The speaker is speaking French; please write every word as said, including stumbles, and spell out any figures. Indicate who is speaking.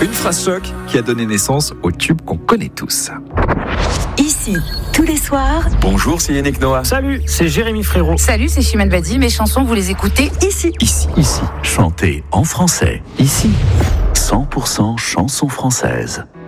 Speaker 1: Une phrase choc qui a donné naissance au tube qu'on connaît tous.
Speaker 2: Ici, tous les soirs.
Speaker 1: Bonjour, c'est Yannick Noah.
Speaker 3: Salut, c'est Jérémy Frérot.
Speaker 4: Salut, c'est Chimène Badi. Mes chansons, vous les écoutez ici.
Speaker 5: Ici. Ici. Chanter en français. Ici. cent pour cent chansons françaises.